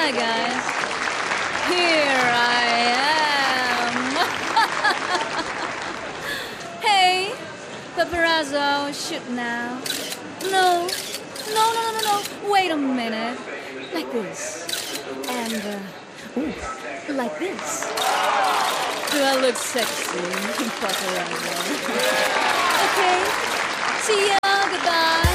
Hi guys, here I am. Hey, paparazzo, shoot now. No, wait a minute. Like this. And, ooh, like this. Do I look sexy, paparazzo? Okay, see ya, goodbye.